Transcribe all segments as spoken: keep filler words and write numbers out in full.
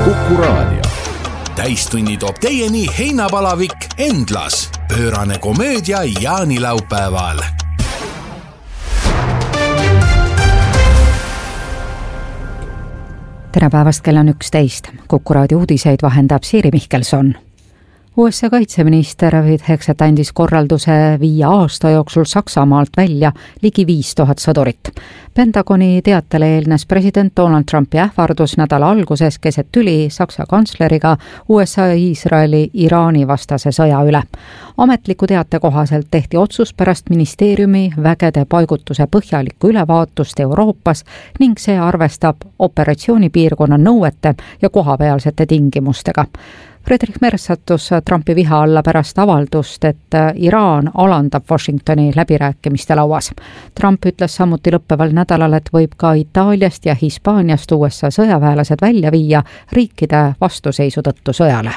Kuku Raadio. Täistunni toob teieni heinapalavik Endlas. Pöörane komöödia jaanilaupäeval. Tere päevast, kell on üksteist. Kuku Raadio uudiseid vahendab Siiri Mihkelson. U S A kaitseminister Pete Hegseth andis korralduse viia aasta jooksul Saksamaalt välja ligi viis tuhat sõdurit. Pentagoni teatele eelnes president Donald Trumpi ähvardus nädala alguses keset tüli Saksa kantsleriga U S A Iisraeli Iraani vastase sõja üle. Ametliku teate kohaselt tehti otsus pärast ministeeriumi vägede paigutuse põhjalikku ülevaatust Euroopas ning see arvestab operatsioonipiirkonna nõuete ja kohapealsete tingimustega. Friedrich Merz sattus Trumpi viha alla pärast avaldust, et Iraan alandab Washingtoni läbirääkimiste lauas. Trump ütles samuti lõppeval nädalal, et võib ka Itaaliast ja Hispaaniast U S A sõjaväelased välja viia riikide vastuseisu tõttu sõjale.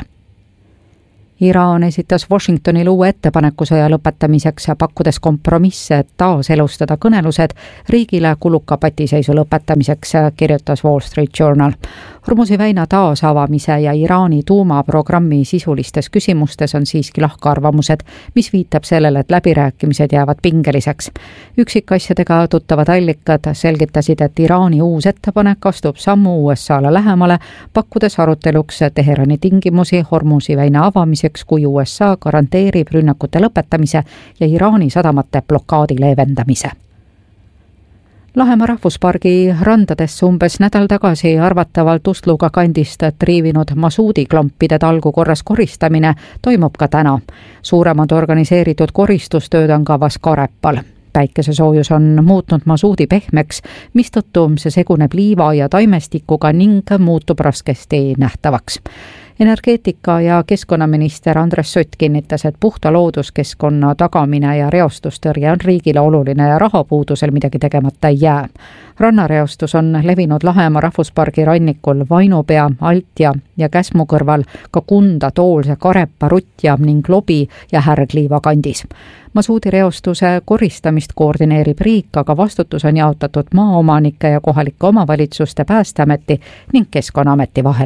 Iraan esitas Washingtonile uue ettepaneku sõja lõpetamiseks, pakkudes kompromisse, et taaselustada kõnelused riigile kuluka patiseisu lõpetamiseks, kirjutas Wall Street Journal. Hormuzi väina taasavamise ja Iraani tuumaprogrammi sisulistes küsimustes on siiski lahkarvamused, mis viitab sellele, et läbirääkimised jäävad pingeliseks. Üksikasjadega tuttavad allikad selgitasid, et Iraani uus ettepanek astub sammu U S A-le lähemale, pakkudes aruteluks Teherani tingimusi Hormuzi väina avamiseks, kui U S A garanteerib rünnakute lõpetamise ja Iraani sadamate blokaadi leevendamise. Lahemaa rahvuspargi randadesse umbes nädal tagasi arvatavalt Ustluga kandist triivinud masuudiklompide talgu korras koristamine toimub ka täna. Suuremad organiseeritud koristustööd on kavas Karepal. Päikesesoojus on muutnud masuudi pehmeks, mistõttu see seguneb liiva ja taimestikuga ning muutub raskesti nähtavaks. Energeetika- ja keskkonnaminister Andres Sutt kinnitas, et puhta looduskeskkonna tagamine ja reostustõrje on riigile oluline ja rahapuudusel midagi tegemata ei jää. Rannareostus on levinud Lahemaa rahvuspargi rannikul Vainupea, Altja ja Käsmu kõrval ka Kunda, Toolse, Karepa, Rutja ning Lobi ja Härgliiva kandis. Masuudireostuse koristamist koordineerib riik, aga vastutus on jaotatud maaomanike ja kohalike omavalitsuste, Päästeameti ning Keskkonnaameti vahel.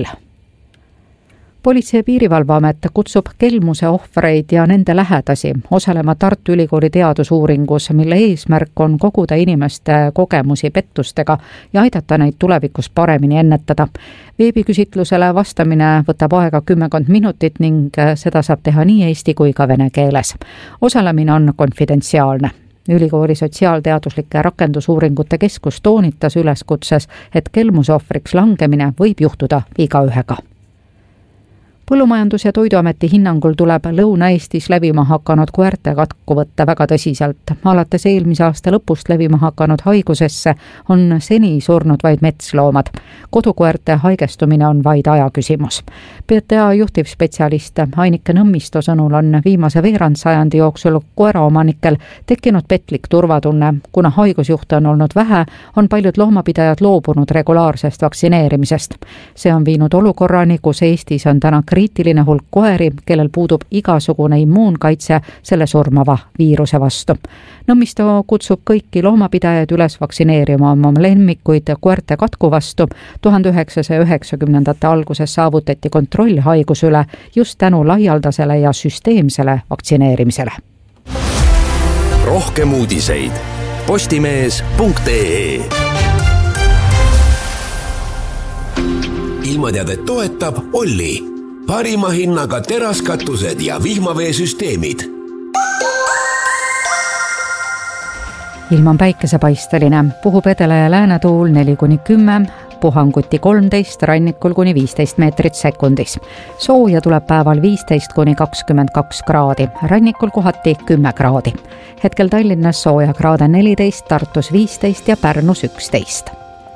Politsei- ja piirivalveamet kutsub kelmuse ohvreid ja nende lähedasi osalema Tartu Ülikooli teadusuuringus, mille eesmärk on koguda inimeste kogemusi pettustega ja aidata neid tulevikus paremini ennetada. Veebiküsitlusele vastamine võtab aega kümmekond minutit ning seda saab teha nii eesti kui ka vene keeles. Osalemine on konfidentsiaalne. Ülikooli sotsiaalteaduslike rakendusuuringute keskus toonitas üleskutses, et kelmuse ohvriks langemine võib juhtuda igaühega. Põllumajandus- ja Toiduameti hinnangul tuleb Lõuna-Eestis levima hakanud koerte katku võtta väga tõsiselt. Alates eelmise aasta lõpust levima hakanud haigusesse on seni surnud vaid metsloomad. Kodukoerte haigestumine on vaid aja küsimus. P T A juhtivspetsialist Ainike Nõmmisto sõnul on viimase veerandsajandi jooksul koeraomanikel tekkinud petlik turvatunne. Kuna haigusjuhte on olnud vähe, on paljud loomapidajad loobunud regulaarsest vaktsineerimisest. See on viinud olukorrani, kus Eestis on täna kriitiline hulk koeri, kellel puudub igasugune immuunkaitse selle surmava viiruse vastu. Nõmmisto kutsub kõiki loomapidajaid üles vaktsineerima oma lemmikuid koerte katku vastu. tuhande üheksasaja üheksakümnendate alguses saavutati kontroll haiguse üle just tänu laialdasele ja süsteemsele vaktsineerimisele. Rohkem uudiseid postimees punkt ee. Ilmateadet toetab Olli. Parima hinnaga teraskatused ja vihmaveesüsteemid. Ilm on päikesepaisteline, puhub edela- ja läänetuul neli kuni kümme, puhanguti kolmteist, rannikul kuni viisteist meetrit sekundis. Sooja tuleb päeval viisteist kuni kakskümmend kaks kraadi, rannikul kohati kümme kraadi. Hetkel Tallinnas sooja kraade neliteist, Tartus viisteist ja Pärnus üksteist.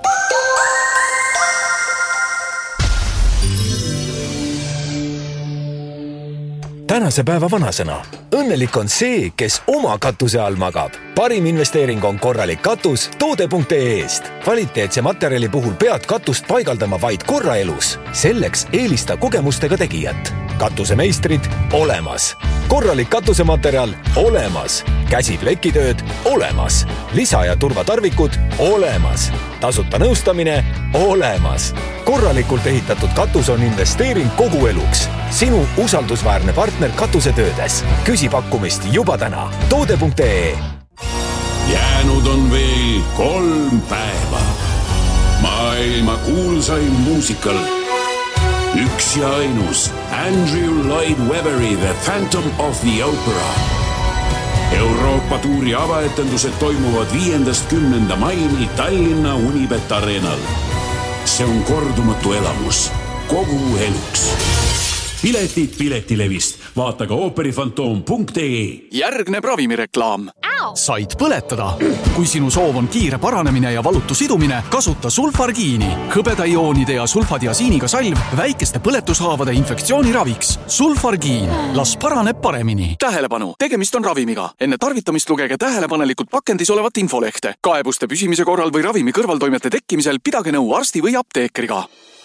Tänase päeva vanasõna. Õnnelik on see, kes oma katuse all magab. Parim investeering on korralik katus toode punkt ee-st. Kvaliteetse materjali puhul pead katust paigaldama vaid korra elus. Selleks eelista kogemustega tegijat. katusemeistrid olemas. Korralik katusematerjal olemas. Käsiplekkitööd olemas. Lisa- ja turvatarvikud olemas. Tasuta nõustamine olemas. Korralikult ehitatud katus on investeering kogu eluks. Sinu usaldusväärne partner katusetöödes. Küsi pakkumist juba täna. toode punkt ee. Jäänud on veel kolm päeva. Maailma kuulsaim muusikal. Üks ja ainus Andrew Lloyd Webberi The Phantom of the Opera. Euroopa tuuri avaetendused toimuvad viiendast kümnenda maini Tallinna Unibet Arenal. See on kordumatu elamus kogu eluks. Piletid Piletilevist. Vaata ka ooperifantoom punkt ee. Järgneb ravimireklaam. Said põletada. Kui sinu soov on kiire paranemine ja valutu sidumine, kasuta sulfargiini. Hõbedaioonide ja sulfadiasiiniga salv väikeste põletushaavade infektsiooni raviks. Sulfargiin. Las paraneb paremini. Tähelepanu, tegemist on ravimiga. Enne tarvitamist lugege tähelepanelikult pakendis olevat infolehte. Kaebuste püsimise korral või ravimi kõrvaltoimete tekkimisel pidage nõu arsti või apteekriga.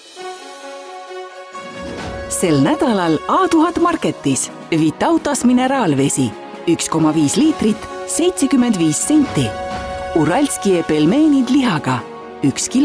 Sel nädalal A tuhat Marketis Vitautas mineraalvesi üks koma viis liitrit, seitsekümmend viis senti. Uralskie pelmeenid lihaga üks kilo